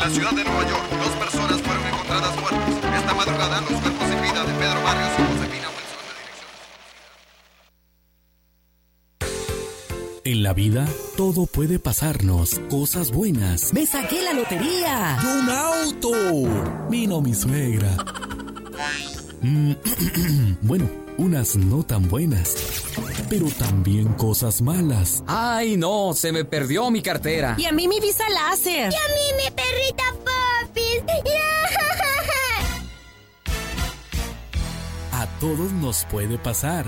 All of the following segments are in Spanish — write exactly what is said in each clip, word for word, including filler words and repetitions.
la ciudad de Nueva York, dos personas fueron encontradas muertas. Esta madrugada, los cuerpos sin vida de Pedro Barrios y Josefina Wilson de dirección. En la vida, todo puede pasarnos. Cosas buenas. ¡Me saqué la lotería! ¡Y un auto! Vino mi suegra. Mm, bueno, unas no tan buenas, pero también cosas malas. ¡Ay, no! Se me perdió mi cartera. Y a mí mi visa láser. Y a mí mi perrita Popis. A todos nos puede pasar.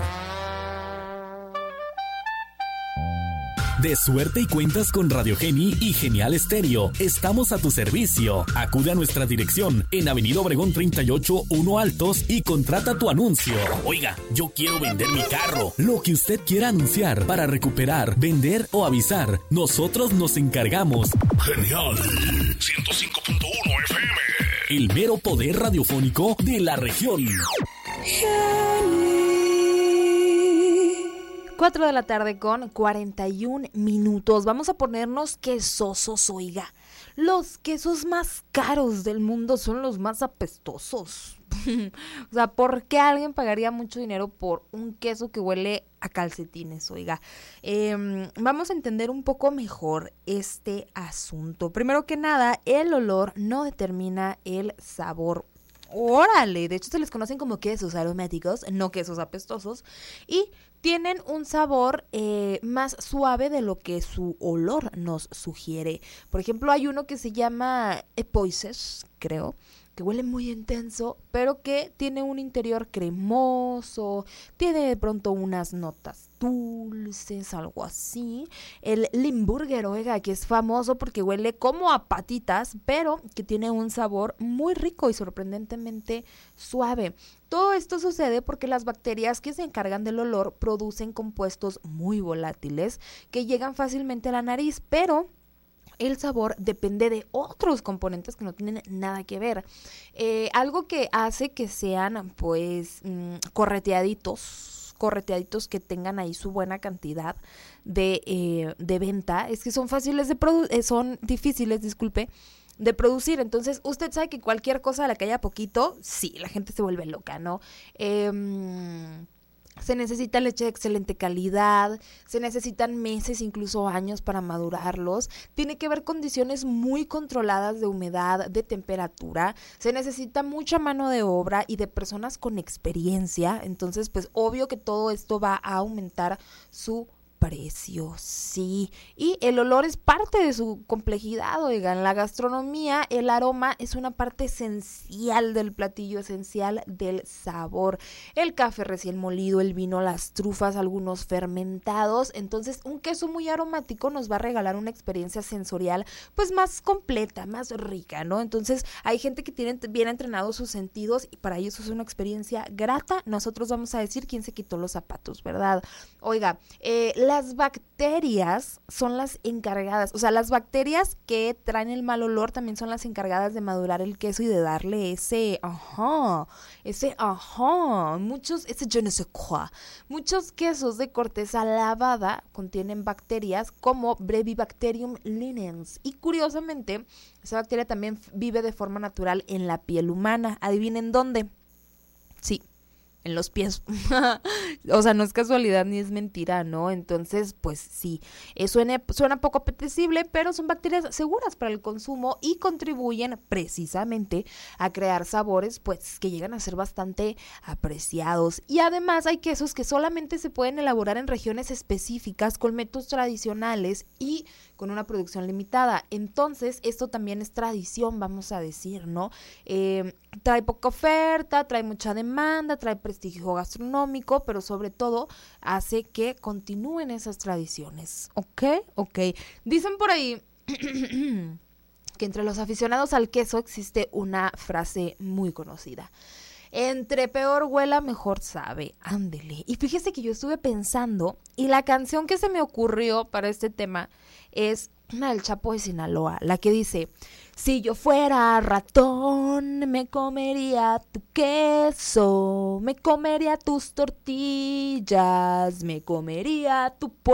De suerte y cuentas con Radio Geni y Genial Estéreo. Estamos a tu servicio. Acude a nuestra dirección en Avenida Obregón treinta y ocho, uno Altos y contrata tu anuncio. Oiga, yo quiero vender mi carro. Lo que usted quiera anunciar para recuperar, vender o avisar, nosotros nos encargamos. Genial ciento cinco punto uno F M. El mero poder radiofónico de la región. cuatro de la tarde con cuarenta y un minutos. Vamos a ponernos quesosos, oiga. Los quesos más caros del mundo son los más apestosos. O sea, ¿por qué alguien pagaría mucho dinero por un queso que huele a calcetines, oiga? Eh, vamos a entender un poco mejor este asunto. Primero que nada, el olor no determina el sabor. ¡Órale! De hecho, se les conocen como quesos aromáticos, no quesos apestosos, y tienen un sabor eh, más suave de lo que su olor nos sugiere. Por ejemplo, hay uno que se llama Epoises, creo, que huele muy intenso, pero que tiene un interior cremoso, tiene de pronto unas notas dulces, algo así. El Limburger, oiga, que es famoso porque huele como a patitas, pero que tiene un sabor muy rico y sorprendentemente suave. Todo esto sucede porque las bacterias que se encargan del olor producen compuestos muy volátiles que llegan fácilmente a la nariz, pero el sabor depende de otros componentes que no tienen nada que ver. Eh, algo que hace que sean, pues, mmm, correteaditos, correteaditos que tengan ahí su buena cantidad de, eh, de venta, es que son fáciles de produ- eh, son difíciles, disculpe, de producir. Entonces, usted sabe que cualquier cosa a la que haya poquito, sí, la gente se vuelve loca, ¿no? Eh... Se necesita leche de excelente calidad, se necesitan meses, incluso años para madurarlos. Tiene que haber condiciones muy controladas de humedad, de temperatura. Se necesita mucha mano de obra y de personas con experiencia. Entonces, pues obvio que todo esto va a aumentar su precio, sí. Y el olor es parte de su complejidad, oigan. La gastronomía, el aroma es una parte esencial del platillo, esencial del sabor. El café recién molido, el vino, las trufas, algunos fermentados. Entonces, un queso muy aromático nos va a regalar una experiencia sensorial, pues más completa, más rica, ¿no? Entonces, hay gente que tiene bien entrenados sus sentidos y para ellos es una experiencia grata. Nosotros vamos a decir quién se quitó los zapatos, ¿verdad? Oiga, eh, las bacterias son las encargadas, o sea, las bacterias que traen el mal olor también son las encargadas de madurar el queso y de darle ese ajá, ese ajá, muchos, ese je ne sais quoi. Muchos quesos de corteza lavada contienen bacterias como Brevibacterium linens y curiosamente esa bacteria también vive de forma natural en la piel humana. ¿Adivinen dónde? Sí, en los pies. O sea, no es casualidad ni es mentira, ¿no? Entonces, pues sí, eh, suena, suena poco apetecible, pero son bacterias seguras para el consumo y contribuyen precisamente a crear sabores, pues, que llegan a ser bastante apreciados. Y además hay quesos que solamente se pueden elaborar en regiones específicas con métodos tradicionales y con una producción limitada. Entonces, esto también es tradición, vamos a decir, ¿no? Eh, trae poca oferta, trae mucha demanda, trae prestigio gastronómico, pero sobre todo hace que continúen esas tradiciones. ¿Ok? Ok. Dicen por ahí que entre los aficionados al queso existe una frase muy conocida. Entre peor huela, mejor sabe. Ándele. Y fíjese que yo estuve pensando, y la canción que se me ocurrió para este tema es una del Chapo de Sinaloa, la que dice: si yo fuera ratón, me comería tu queso, me comería tus tortillas, me comería tu